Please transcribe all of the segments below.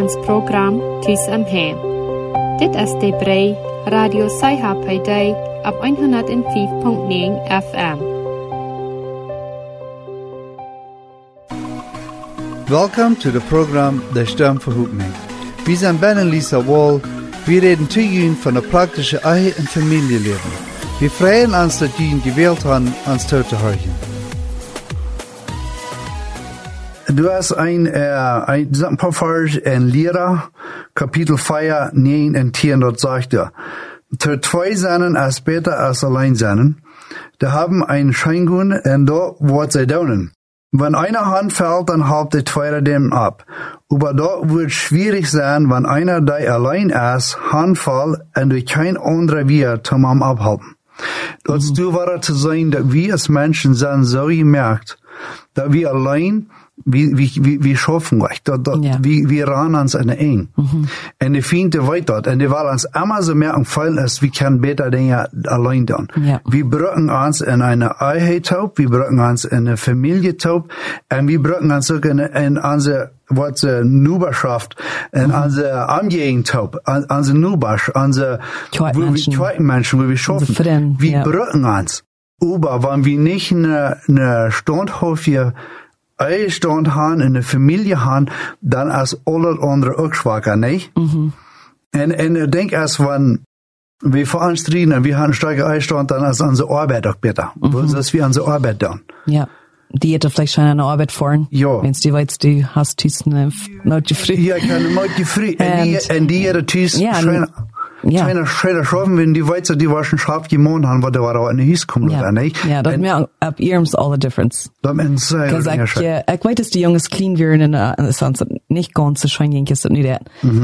ons program Tus am Heim. Dit is de Brei Radio Saiha op 105.9 FM. Welcome to the program De Stem Verhoopning. Wir sind Ben und Lisa Wall. Wir reden zu Ihnen von der praktischen Ehe- und Familienleben. Wir freuen uns, dass Sie gewählt haben, uns zuzuhören. Du hast ein paar Verse in Lehrer, Kapitel 4, 9 und 10, dort sagt er, zu zwei sein ist besser als allein sein. Da haben einen Scheingun und da wird sie daunen. Wenn einer Hand fällt, dann halbt der zweite dem ab. Aber da wird schwierig sein, wenn einer, der allein ist, Hand fällt und durch kein anderer wir zum am abhalten. Das du war zu sein, dass wir als Menschen sind so gemerkt, dass wir allein wie schaffen recht, wir ran uns an der eng. Und die Fiende weiter, und die wollen uns immer so merken, fallen ist, wir können besser Dinge allein tun. Ja. Wir brücken uns in eine Einheit, wir brücken uns in eine Familie, und wir brücken uns auch in unsere, was Nuberschaft, in unsere Angehend, unsere Nubersch, unsere zweiten Menschen, wo wir schaffen. Wir brücken uns. Aber wenn wir nicht eine Standhof Stand haben, in der Familie haben, dann ist alles andere auch schwacher, nicht? Und ich denke, erst wenn wir veranstalten, wir haben einen starken Einstand, dann ist unsere Arbeit auch besser. Das wir unsere Arbeit dann. Ja. Die hätte vielleicht schon eine Arbeit fahren. Ja. Wenn du weißt, du hast Tüßen, Leute früh. Ja, keine Leute früh. Und die hätte Tüßen, China schreider schaffen, wenn die Weizer, die war schon scharf gemacht haben, weil da war auch eine Hies kommen, oder nicht? Ja, das mir ab ihrem's all the difference. Das ist sehr, ich weiß, dass die Jungs clean werden, und es ist nicht ganz so schön, ist das nicht das.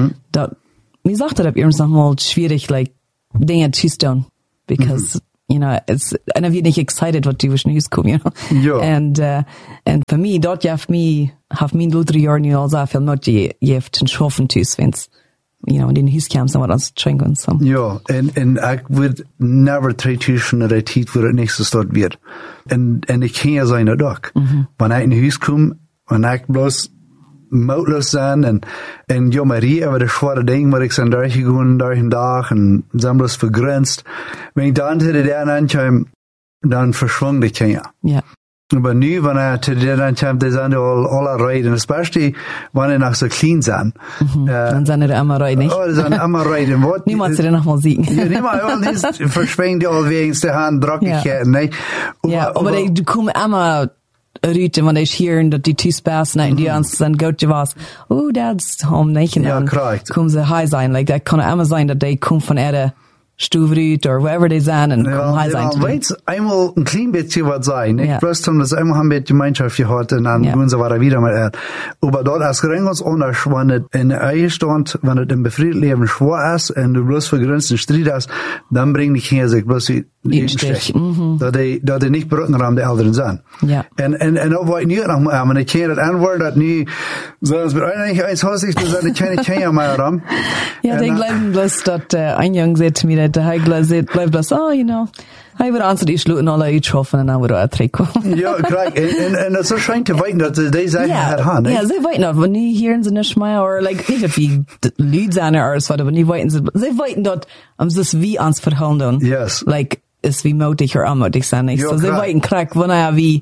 Mir sagt das ab ihrem's nochmal schwierig, like, Dinge zu tun, because, you know, einer wird nicht excited, was die zwischen Hies kommen, you know? Ja. And für mich, dort have mein Luther Jahr nicht all so viel not jeft und schaffen tust, wenn's, you know, in den Hiescamps haben wir uns trinken und so. Ja, und ich würde never treten oder Tiet, wo das nächstes dort wird. Und ich kann ja sein, doch. Wenn ich in den Hies komme, wenn ich bloß mautlos sein und ja, Marie, aber das schwere Ding, wo ich dann durchgegangen, durch den Tag und sind bloß vergrenzt. Wenn ich dann zu der ankomme, dann verschwunden ich ja. Ja. Aber nu, wenn er zu der ankommt, die sind alle rein. Und especially, wenn er noch so clean sind. Dann sind er immer rein, nicht? Oh, die sind immer rein. Niemand soll noch mal singen. Ja, niemand, die verschwingen die all wegen der Hand, Drockigkeiten, nicht? Ja, aber du kommst immer Rüte, wenn ich hören, dass die Tüßbass, und die uns dann gut was, oh, that's home, nicht? Und dann kommen sie high sein, like, das kann immer sein, dass die kommen von der Stuvrüt oder wherever die sind und kommen high sein. Ja, weißt, einmal ein klein bisschen was sein, nicht? Bloß haben das einmal haben wir Gemeinschaft gehabt und dann gehen sie weiter wieder mit aber dort ist ganz anders, wenn es in der Ehe stand, wenn es im befriedeten Leben schwer ist und du bloß vergrenzten Streit hast, dann bringt dich her, sich bloß die Stich. Da die nicht Brückenraum der Älteren sind. Ja. Und auch wollte ich nicht noch mal, wenn ich kann das Antwort, das nie, so, es wird eigentlich eins häuslich, du sagst, ich kann ja mal ran. Ja, die glauben bloß, dass ein Junge sagt zu mir, der bleibt bloß, oh, you know, ich würde ansehen, die Schluten alle getroffen und dann würde er trinken. Ja, korrekt. Und so scheint zu weiten, dass die Sachen haben. Ja, sie weiten auch, wenn die hören sie nicht mehr, oder, like, nicht, dass wie Lied sind oder so, aber die weiten sie weiten dort, es ist wie ans Verhandeln. Yes. Like, ist wie mutig oder unmutig sein, nicht? So, sie weiten krack, wenn er wie,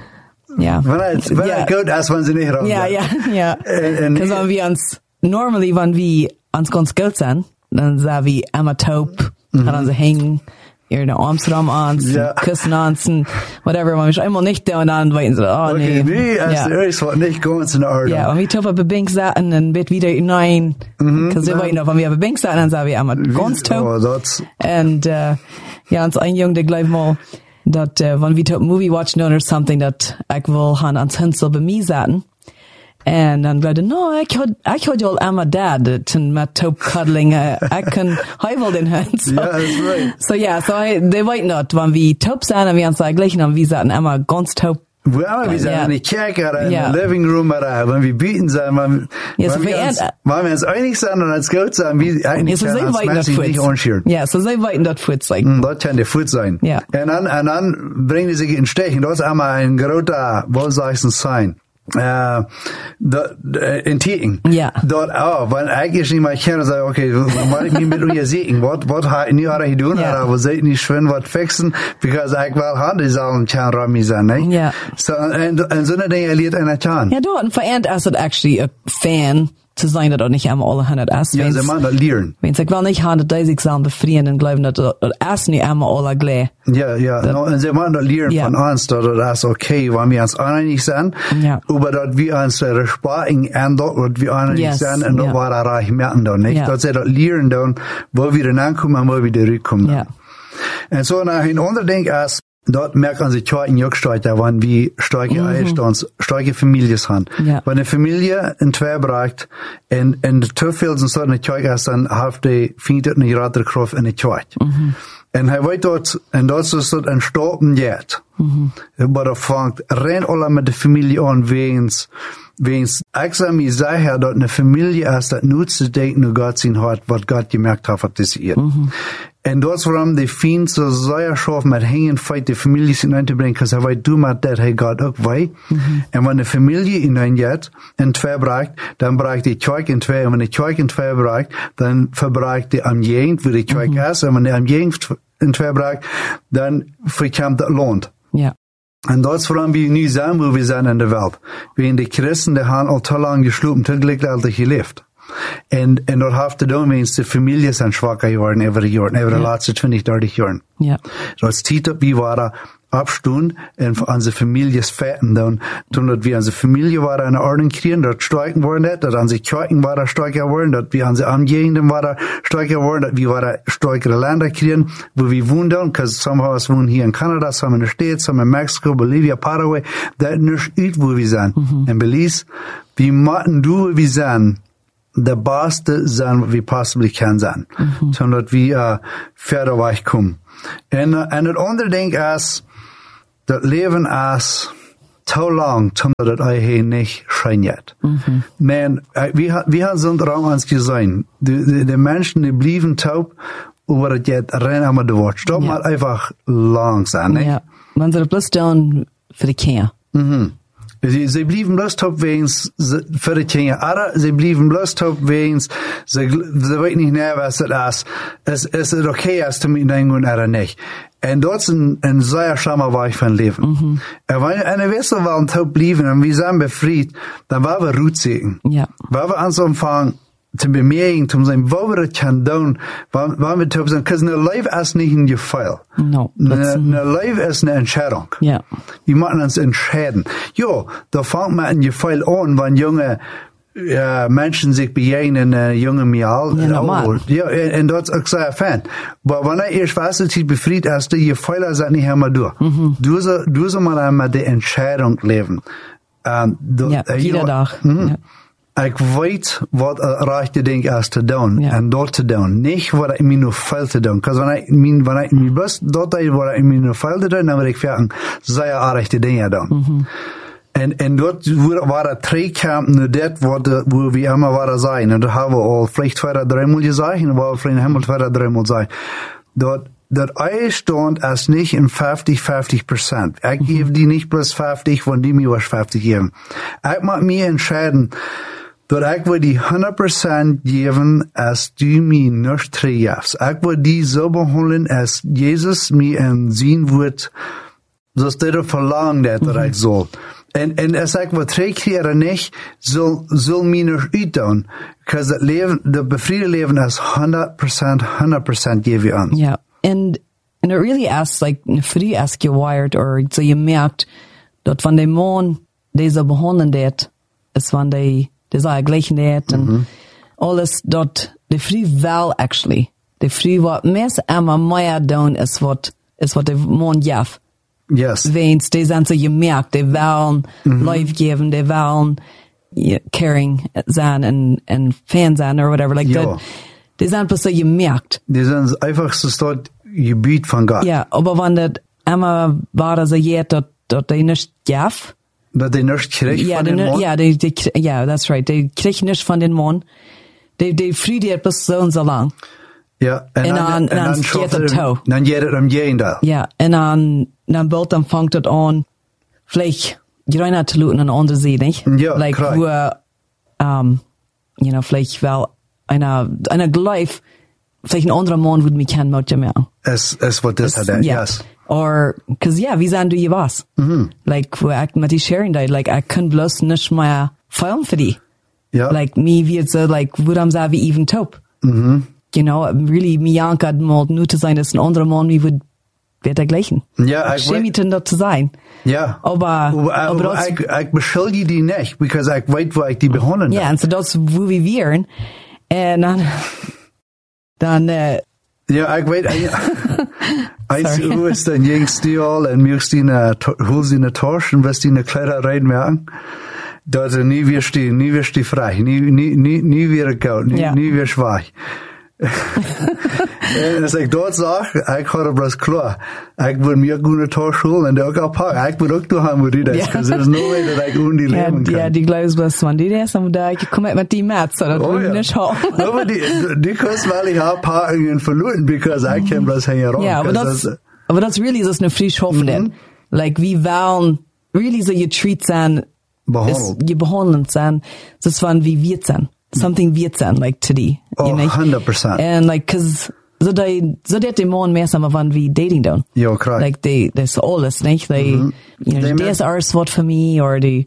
ja. Wenn er gut ist, wenn sie nicht raus. Ja. Because wenn wir uns, normally, wenn wir uns ganz gut sind, dann sagen wir immer taub, dann sie hängen, ihre Armsraum an, küssen an, whatever, man ist einmal nicht da und dann weiten sie, oh nee. Okay, ist nicht ganz in Ordnung. Ja, wenn wir taub auf der Bank saßen, dann wird wieder nein, because wir weiten auf, wenn wir auf der Bank saßen, dann sagen wir immer ganz taub. Und, ja, uns ein Junge, der glaubt mal, dass, wenn wir taub Movie watchen oder something, dass ich will han ans Hänsel bei mir saßen. Und dann glaubt er, no, ich had ja immer da, mit taub cuddling, ich kann heuvel den Hänsel. Ja, that's right. So, ja, die weiten nicht, wenn wir taub sind, und wir uns gleich, und wir saßen immer ganz taub. Well, wir sind in der Kirche oder in der Living Room oder wenn wir bieten sind, wenn wir uns einig sind und uns gut sind, wie eigentlich so uns Menschen nicht anschieren. Ja, so sie weiten dort Fuß like. Dort kann der Fuß sein. Ja. Und dann bringen die sich in Stich. Und das ist einmal ein großer, wohlseichender Sign. in Tieten. Ja. Dort auch, weil eigentlich nicht mal kennen, sagen, okay, was ich mir mit euch sehen, was hat ihr alle getan, oder was seid nicht schön, was fixen, because ich will haben, die sollen kein Rami sein, ne? Ja. So, und so eine Dinge erlebt einer kann. Ja, dort, verehrt als het actually a fan zu sein, dat nicht einmal alle haben das. Ja, sie machen das lernen. Wenn ich will nicht haben, dass ich sagen befrieren und glauben, dass das nicht einmal alle gleich. Ja, no, und sie machen das lernen von uns, dass das okay, wenn wir uns einig sind, aber dass wir uns Respekt an dort, dass wir einig sind, und das war reich merken dann, nicht? Dass sie das lernen dann, wo wir dann ankommen und wo wir zurückkommen. Ja. Und so nach ein anderer Ding ist, dort merken sie ja in Jörgstreiter, wenn wir starke Einstands, starke Familien haben. Ja. Wenn eine Familie in zwei bricht, und zu viel so eine Kirche ist, dann hat die findet eine gerade Kraft in der Kirche. Und er weiß dort, und dort ist dort ein Stoppen jetzt. Aber da fängt rein alle mit der Familie an, wenns, ich sage mir sicher, dass eine Familie ist, das nur zu denken, nur Gott sein hat, was Gott gemerkt hat, was das ist. Und das warum die Feind so sehr scharf mit hängen, feit die Familie hineinzubringen, because er weiß, du machst das, hey Gott auch wei. Und wenn eine Familie hineingeht, in zwei bricht, dann bricht die Kirche in zwei, und wenn die Kirche in zwei bricht, dann verbreicht die am Gegend, wo die Kirche ist, und wenn die am Gegend in zwei bricht, dann verkommt das Land. Ja. Und das ist warum wir nie sind, wo wir sind in der Welt. Wir die Christen, die haben auch zu lange geschlafen, zu glücklich gelebt. Und dort hat zu tun, wenn die Familie sind schwacher geworden, über die letzten 20, 30 Jahren. Ja. Das zieht ab, wie war abstund, und unsere Familie fetten dann, dass wir unsere Familie war in Ordnung kriegen, dort stärken worden, dass unsere Kirchen war stärker geworden, dass wir unsere Umgegenden war stärker geworden, dass wir war stärkere Länder kriegen, wo wir wohnen, because some of us wohnen hier in Kanada, some in the States, some in Mexico, Bolivia, Paraguay, das nicht ut, wo wir sind. In Belize, wir machen du, wo wir sind, der Beste sein, was wir possibly können sein. Sondern dass wir fertig wegkommen. Und das andere Ding ist, das Leben ist zu lang, dass das hier nicht scheint. Man, wir haben so einen Raum ans gesehen. Die Menschen, die blieben taub, aber das jetzt rennen einmal durch. Stopp mal einfach langsam, ne? Ja. Man soll bloß tun für die Kinder. Sie blieben bloß taub wegens für die Kinder. Aber sie blieben bloß taub wegens, sie weten nicht mehr, was das ist. Es ist okay, als du mit deinem oder nicht. Und dort ist ein sehr schlimmer Weg von Leben. Und wenn eine Wessel waren taub blieben und wir sind befreit, dann waren wir Rutsegen. Ja. Weil wir uns anfangen, zu bemerken, zu sagen, wo wir das können tun, wenn wir taub sind, because eine Leben ist nicht ein Gefehl. No. Eine Leben ist eine Entscheidung. Ja. Wir müssen uns entscheiden. Ja, da fängt man ein Gefehl an, wenn junge Menschen sich begegnen, junge Mial. Ja, normal. Ja, und das ist auch sehr fan. Aber wenn erst weiß, dass ich befreit ist, die Gefehler sind nicht immer durch. Du sollst mal einmal die Entscheidung leben. Ja, jeder Tag. Ja. Ich weiß, was rechte Ding ist zu tun, und dort zu tun. Nicht, was ich mir nur fehl zu tun. Because wenn ich mir bloß dort, was ich mir nur fehl zu tun, dann werde ich fertig, sehr rechte Dinge tun. Und dort waren 3 Campen, nur das, wo wir immer waren sein. Und da haben wir auch vielleicht 2 oder 3 Mal gesagt, und wir vielleicht einmal 2 oder 3 Mal sagen. Dort Einstand ist nicht in 50%. Ich gebe die nicht bloß 50, wenn die mir was 50 geben. Ich mag mir entscheiden, dass ich will die 100% geben, als du mir nicht triffst. Ich will die so behandeln, als Jesus mir sehen wird, dass der verlangt, dass ich soll. Und als ich will trägt oder nicht, soll mir nicht tun. Because das Leben, das befriedete Leben ist 100% gebe ich uns. Ja. And it really asks, like, für die ask you wired, or so you merkt, dass wenn der Mann diese behandeln det, ist wenn die sagen gleichen det, und alles dort, die free will actually, die free wat mes immer mehr tun, ist wat der Mann jaff. Yes. Wenn's die sind so gemerkt, die wollen Life geben, die wollen caring sein und Fan sein, or whatever, like that. Die sind bloß so gemerkt. Die sind einfach so Gebiet von Gott. Ja, aber wenn das einmal war, so jetzt, dass die nicht jaff. Dass die nicht kriegt von den Mann? Ja, that's right. Die kriegt nicht von den Mann. Die friediert bis so und so lang. Ja, und dann geht es toe. Dann geht es am Gegenteil. Ja, und dann bald dann fängt es an, vielleicht je rein te looten an der andere Seite, nicht? Ja, like, correct. wo, you know, vielleicht, weil einer gleich, vielleicht ein anderer Mann würde mich kennen, mit mehr. Es wird das halt, Yeah. yes. Or, cause yeah, wie sagen du je was? Like, wo ich mit die Sharing da, like, ich kann bloß nicht mehr filmen für die. Ja. Like, mir wird so, like, wo dann sagen wir even top. You know, really, mir jankert mal nur zu sein, dass ein anderer Mann, mir wird dergleichen. Ja, ich schäme mich dann dort zu sein. Ja. Aber das, ich beschuldige die nicht, because ich weiß, wo ich die behandeln ja, und so das, wo wir wären, und dann, ja, ich weiß, eins, du ist ein Jengstil, und mirst die holst die eine Tasche, und wirst die eine Kleider reinmerken. Dort nie wirst die frei, nie wieder gaut, nie wieder schwach. En als ik dat zag, ik had het best klaar. Ik wil meer goede Tasche holen, en die ook al pakken. Ik wil ook doorgaan met die des, because there's no way that I own die leven kan. Ja, die geloofsbest van die des, maar daar, ik kom met die maat, so dat wil ik niet houden. Aber die kost wel ich auch pakken verloren, because I can bloß hängen rum. Ja, aber das really ist eine frisch hoffen, like, wie wollen, really so you treat sein, je behandeln sein, das waren wie wir sein. Something wird sein, like, to die. Oh, 100%. And, like, cause, so dat die Mann mehr sagen, wann wie dating down. Ja, correct. Like, das alles, nicht? You know, das ist was für mich, or die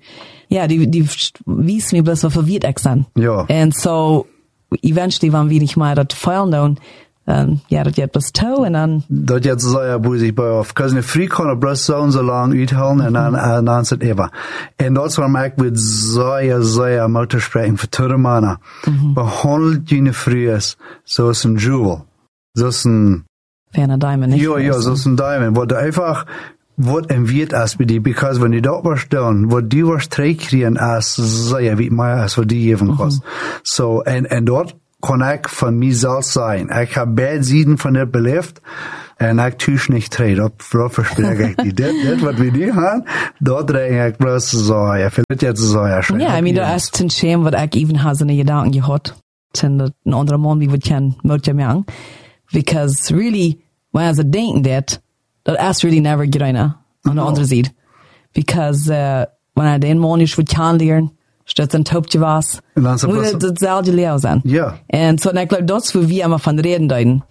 wies mir bloß, was verwirrt ich sein. Ja. And so, eventually, wann wir nicht mal das feilen down, ja, das wird bloß toe, und dann. Dat jetzt so ja boezig bij af. Because een free kan er bloß so lang uithalen, en dan is het even. En dat is waarom ik met zeer moeten spreken voor twee mannen. Behandelt je vries zoals een jewel. Zoals een... Ferner Diamond, nicht? Ja, zoals een diamond. Wat einfach, wat en wird als bij die. Because wenn die dat was doen, wat die was terugkrijgen als zeer wie meer als wat die geven kost. So, en dat kan ik van mezelf zijn. Ik heb beide zijden van het beleefd, en ik thuis niet treden. Dat verspreek ik die. Dit wat we nu gaan, dat dreig ik bloos zo. Ik vind het jetzt zo schön. Ja, I mean, dat is ten shame wat ik even had in de gedanken gehad. Ten een andere man wie wat ken, moet je merken. Because really, when I denken dat is really never get aan de andere zijde. Because when I den man is wat kan leren, statt ein Taubje was. Und dann muss das selbe Lehrer sein. Ja. Und so, und ich glaube, das, wo wir immer von reden deuten,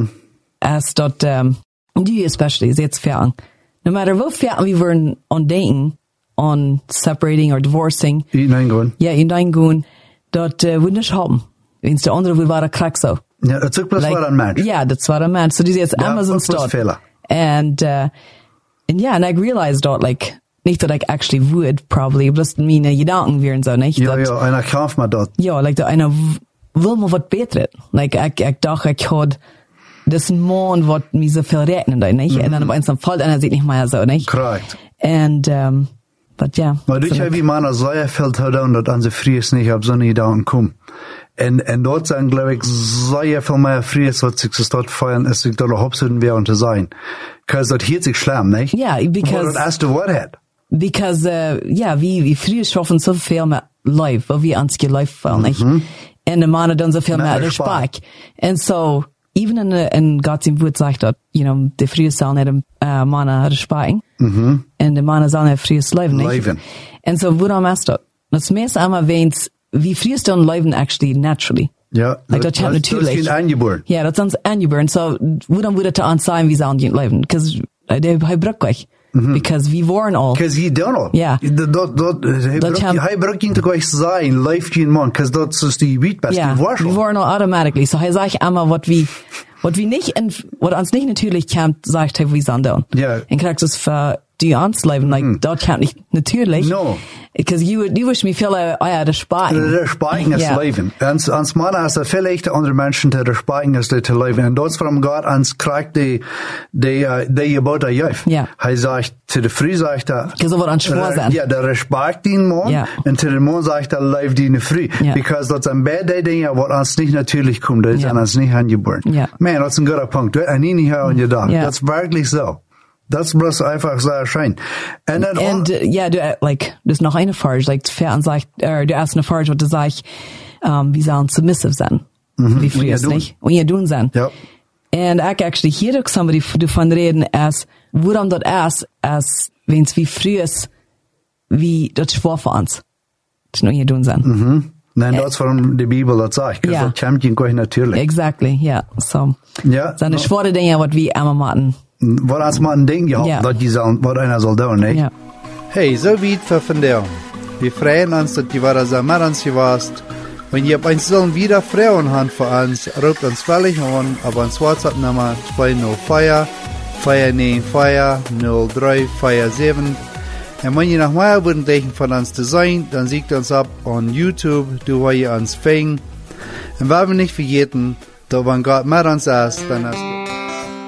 ist dort, die especially, jetzt fern. No matter wo fern wir wollen on dating, on separating or divorcing. Hineingehen. Ja, hineingehen, dort, will nicht haben. Wenn der andere will, war krack so. Ja, das war ein Mensch. Ja, das war ein Mensch. So, die ist jetzt Amazon dort. And yeah, and I realized dort, like, nicht, dass ich actually would, probably, bloß meine Gedanken wären so, nicht? Ja, ja, einer kauft mir dort. Ja, like, einer will mir was Besseres. Like, ich dachte, ich had das Mann, was mir so viel rechnen, nicht? Und dann aber eins fällt einer sieht nicht mehr so, nicht? Korrekt. And, but yeah. Maar dit heb je mannen zeer veel te doen, dat aan ze vries niet op zo'n gedanken komen. En dort zijn, glaube ich, zeer veel meer vries, wat zich dort feiern, als zich dort opzetten während te zijn. Because dat hielt sich schlimm, nicht? Yeah, because... Maar dat erste Wort Because, wie früher schaffen so viel mit live, wo wir ans live fallen, nicht? Und die Männer dann so viel mehr Respekt. And so, even in Gott im Wort sagt dort, you know, die früher sollen nicht Männer Respekt. Und die Männer sollen nicht früher leben, nicht? Leben. And so, woran machst du? Das meiste einmal wenn's, wie früher dann leben actually naturally. Ja, like, das ist natürlich. Das ist angeboren. Ja, das ist angeboren. So, woran würde das an sein, wie sollen die leben? Because, der braucht euch. Because we waren all. Because he don't know. Yeah. Hij braucht ihn gleich sein, live gehen man, because das ist die Beatbest, yeah, die Warschau. We waren all automatically. So, er sagt einmal, was wir nicht, was uns nicht natürlich kämpft, sagt er, wie sondern. Ja. Und kriegst es für die ans Leben, like, dort kämpft nicht natürlich. No. Because you wish me viel, der Spaten. Der Spaten ist Leben. Ans Mann ist vielleicht andere Menschen, der Spaten ist zu leben. Und das von Gott ans kriegt die gebot der Jäuf. Ja. Er sagt, zu der Früh sagt er, Because of what an Schwur sein. ja, der Respekt den Mann, Ja. und zu dem Mann sagt er, leib die Früh. Ja. Because das sind beide Dinge, was uns nicht natürlich kommt, das ist uns nicht angeboren. Ja. Man, das ist ein guter Punkt. Du hast nie nicht hören gedacht. Ja. Das ist wirklich so. Das ist bloß einfach sehr schön. Und dann das ist noch eine Frage, like, fern sagt, du hast eine Frage, wo du sagst, wie sollen submissive sein? Wie früher ist nicht? Und ihr tun sein. Ja. And ich actually hier auch somebody davon reden, als, woran dort erst, als, wenn's wie früher ist, wie das schwer für uns. Das nur hier tun sein. Nein, das ist warum die Bibel das sagt. Ja. Das Champion gleich natürlich. Exactly, ja. So. Ja. So eine schwere Dinge, was wir einmal machen. Was als man denkt, ja, Ja. dass die sollen, was einer soll tun, ne? Ja. Hey, so weit für vandaag. Wir freuen uns, dass die wieder so mit uns warst. Wenn ihr uns sollen wieder Frauen habt für uns, ruft uns völlig an auf uns WhatsApp-Nummer 204 495 0347. Und wenn ihr noch mehr würden von uns zu sein, dann siegt uns ab on YouTube, wo ihr uns fängt. Und wenn wir nicht vergessen, dass wenn Gott mit uns ist, dann ist